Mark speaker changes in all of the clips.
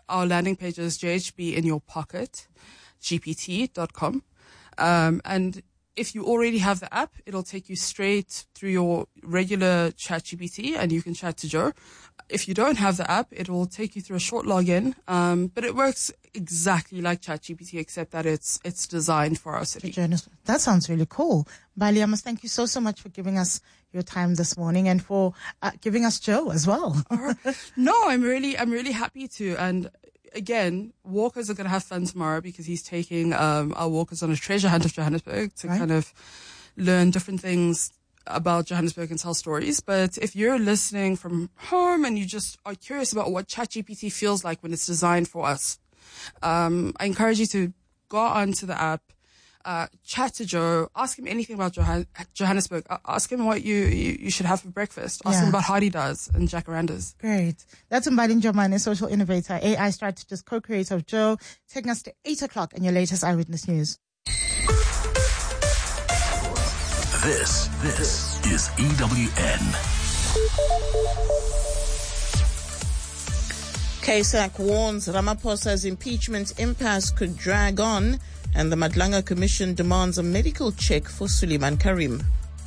Speaker 1: our landing page is jhbinyourpocketgpt.com. And if you already have the app, it'll take you straight through your regular ChatGPT and you can chat to Joe. If you don't have the app, it will take you through a short login. But it works exactly like ChatGPT, except that it's designed for our city.
Speaker 2: That sounds really cool. Bali, I must thank you so much for giving us your time this morning and for giving us Joe as well.
Speaker 1: No, I'm really happy to. And again, walkers are going to have fun tomorrow because he's taking our walkers on a treasure hunt of Johannesburg to kind of learn different things about Johannesburg and tell stories. But if you're listening from home and you just are curious about what ChatGPT feels like when it's designed for us, I encourage you to go onto the app, chat to Joe, ask him anything about Johannesburg, ask him what you should have for breakfast, ask him about Hardy Does and Jacarandas.
Speaker 2: Great. That's Mbali Njomane, social innovator, AI strategist, co-creator of Joe, taking us to 8 o'clock in your latest Eyewitness News.
Speaker 3: This is EWN.
Speaker 4: KSAC warns Ramaphosa's impeachment impasse could drag on, and the Madlanga Commission demands a medical check for Suleiman Karim.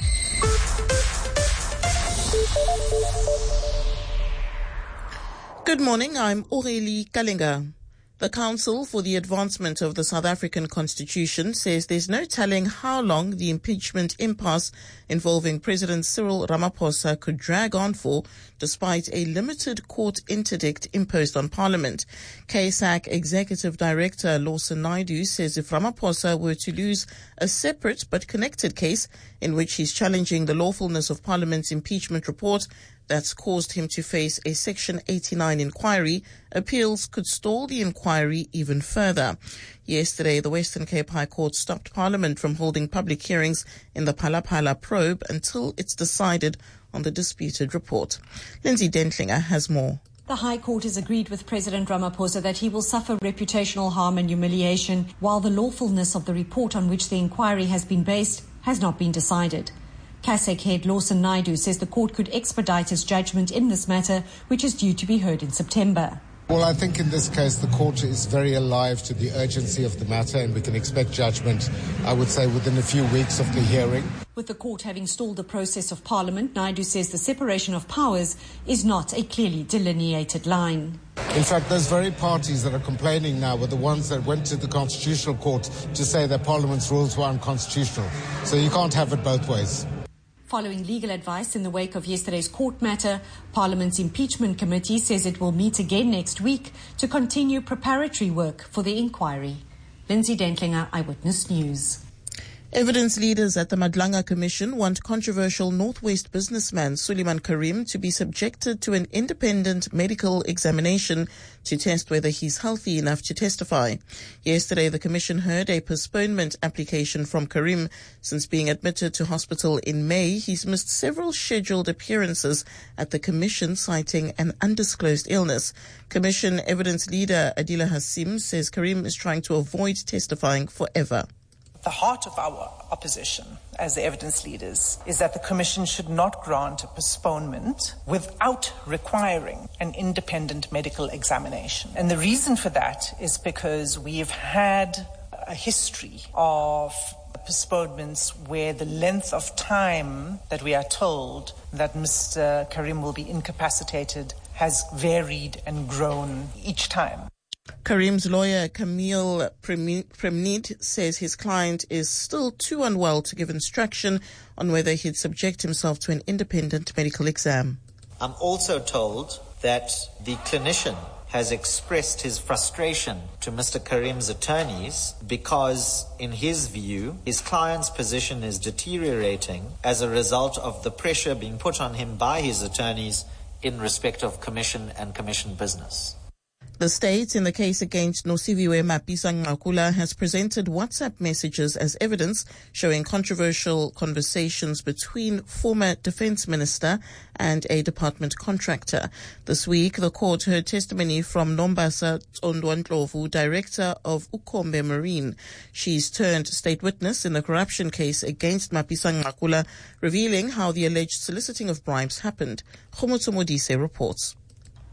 Speaker 4: Good morning, I'm Aurélie Kalinga. The Council for the Advancement of the South African Constitution says there's no telling how long the impeachment impasse involving President Cyril Ramaphosa could drag on for, despite a limited court interdict imposed on Parliament. KSAC Executive Director Lawson Naidoo says if Ramaphosa were to lose a separate but connected case in which he's challenging the lawfulness of Parliament's impeachment report that's caused him to face a Section 89 inquiry, appeals could stall the inquiry even further. Yesterday, the Western Cape High Court stopped Parliament from holding public hearings in the Phala probe until it's decided on the disputed report. Lindsay Dentlinger has more.
Speaker 5: The High Court has agreed with President Ramaphosa that he will suffer reputational harm and humiliation, while the lawfulness of the report on which the inquiry has been based has not been decided. KSAC head Lawson Naidoo says the court could expedite its judgment in this matter, which is due to be heard in September.
Speaker 6: Well, I think in this case the court is very alive to the urgency of the matter and we can expect judgment, I would say, within a few weeks of the hearing.
Speaker 5: With the court having stalled the process of Parliament, Naidoo says the separation of powers is not a clearly delineated line.
Speaker 6: In fact, those very parties that are complaining now were the ones that went to the Constitutional Court to say that Parliament's rules were unconstitutional. So you can't have it both ways.
Speaker 5: Following legal advice in the wake of yesterday's court matter, Parliament's impeachment committee says it will meet again next week to continue preparatory work for the inquiry. Lindsay Dentlinger, Eyewitness News.
Speaker 4: Evidence leaders at the Madlanga Commission want controversial Northwest businessman Suleiman Karim to be subjected to an independent medical examination to test whether he's healthy enough to testify. Yesterday, the Commission heard a postponement application from Karim. Since being admitted to hospital in May, he's missed several scheduled appearances at the Commission, citing an undisclosed illness. Commission evidence leader Adila Hassim says Karim is trying to avoid testifying forever.
Speaker 7: The heart of our opposition as the evidence leaders is that the Commission should not grant a postponement without requiring an independent medical examination. And the reason for that is because we've had a history of postponements where the length of time that we are told that Mr. Karim will be incapacitated has varied and grown each time.
Speaker 4: Karim's lawyer, Camille Premnid, says his client is still too unwell to give instruction on whether he'd subject himself to an independent medical exam.
Speaker 8: I'm also told that the clinician has expressed his frustration to Mr. Karim's attorneys because, in his view, his client's position is deteriorating as a result of the pressure being put on him by his attorneys in respect of commission and commission business.
Speaker 4: The state, in the case against Nosiviwe Mapisa-Nqakula, has presented WhatsApp messages as evidence showing controversial conversations between former defense minister and a department contractor. This week, the court heard testimony from Nombasa Tsondwa-Ndlovu, director of Ukombe Marine. She's turned state witness in the corruption case against Mapisa-Nqakula, revealing how the alleged soliciting of bribes happened. Khomotso Modise reports.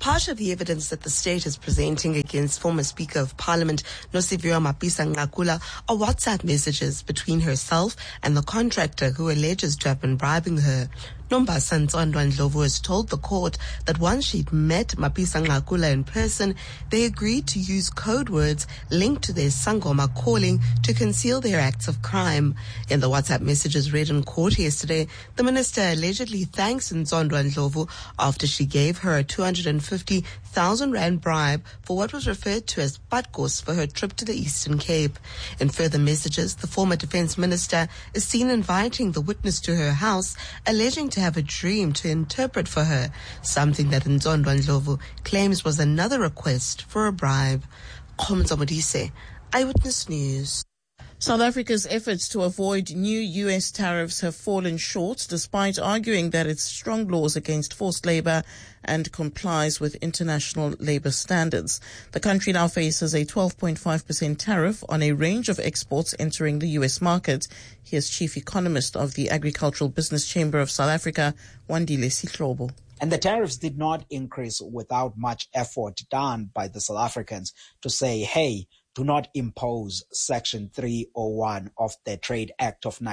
Speaker 9: Part of the evidence that the state is presenting against former Speaker of Parliament Nosiviwe Mapisa-Nqakula are WhatsApp messages between herself and the contractor who alleges to have been bribing her. Nombasa Ntsondwa Ndlovu has told the court that once she'd met Mapisa-Nqakula in person, they agreed to use code words linked to their Sangoma calling to conceal their acts of crime. In the WhatsApp messages read in court yesterday, the minister allegedly thanks Ntsondwa Ndlovu after she gave her a 250,000 rand bribe for what was referred to as patkos for her trip to the Eastern Cape. In further messages, the former defense minister is seen inviting the witness to her house, alleging to have a dream to interpret for her, something that Ntsondwa Ndlovu claims was another request for a bribe. Khomza Modise, Eyewitness News.
Speaker 4: South Africa's efforts to avoid new U.S. tariffs have fallen short, despite arguing that its strong laws against forced labor and complies with international labor standards. The country now faces a 12.5% tariff on a range of exports entering the U.S. market. Here's Chief Economist of the Agricultural Business Chamber of South Africa, Wandile Sihlobo.
Speaker 10: And the tariffs did not increase without much effort done by the South Africans to say, hey, do not impose Section 301 of the Trade Act of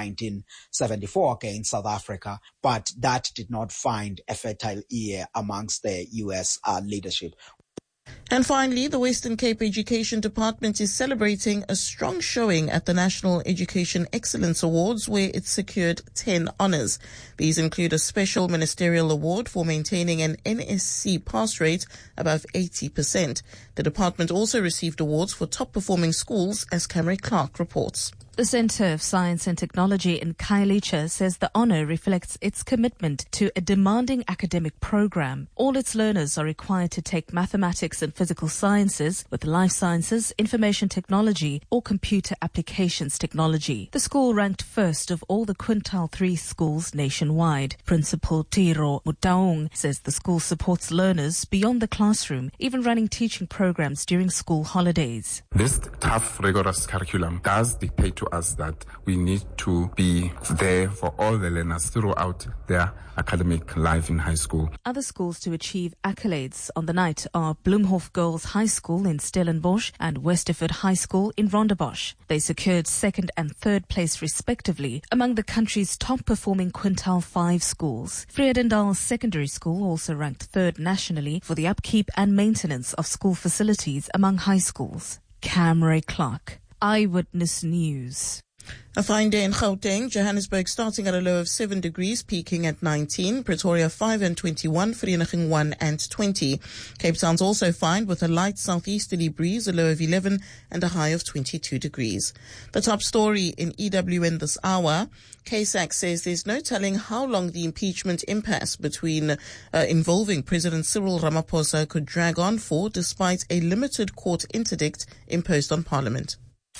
Speaker 10: 1974 against South Africa, but that did not find a fertile ear amongst the U.S. leadership.
Speaker 4: And finally, the Western Cape Education Department is celebrating a strong showing at the National Education Excellence Awards, where it secured 10 honours. These include a special ministerial award for maintaining an NSC pass rate above 80%. The department also received awards for top-performing schools, as Camry Clark reports.
Speaker 11: The Centre of Science and Technology in Khayelitsha says the honour reflects its commitment to a demanding academic program. All its learners are required to take mathematics and physical sciences with life sciences, information technology or computer applications technology. The school ranked first of all the quintile 3 schools nationwide. Principal Tiro Mutaung says the school supports learners beyond the classroom, even running teaching programs during school holidays.
Speaker 12: This tough, rigorous curriculum does dictate to us that we need to be there for all the learners throughout their academic life in high school.
Speaker 11: Other schools to achieve accolades on the night are Bloemhof Girls High School in Stellenbosch and Westerford High School in Rondebosch. They secured 2nd and 3rd place respectively among the country's top-performing quintile 5 schools. Vredendal Secondary School also ranked 3rd nationally for the upkeep and maintenance of school facilities among high schools. Camry Clark, Eyewitness News.
Speaker 4: A fine day in Gauteng, Johannesburg starting at a low of 7 degrees, peaking at 19, Pretoria 5 and 21, Vereeniging 1 and 20. Cape Town's also fine with a light southeasterly breeze, a low of 11 and a high of 22 degrees. The top story in EWN this hour, KSAC says there's no telling how long the impeachment impasse involving President Cyril Ramaphosa could drag on for, despite a limited court interdict imposed on Parliament.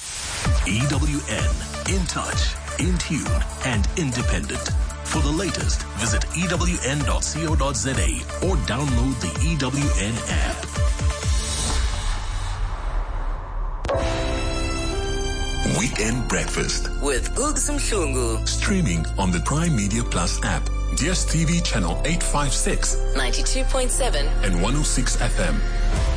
Speaker 3: EWN, in touch, in tune, and independent. For the latest, visit ewn.co.za or download the EWN app. Weekend Breakfast
Speaker 13: with Googs Mhlungu.
Speaker 3: Streaming on the Prime Media Plus app, DSTV channel 856,
Speaker 13: 92.7
Speaker 3: and 106 FM.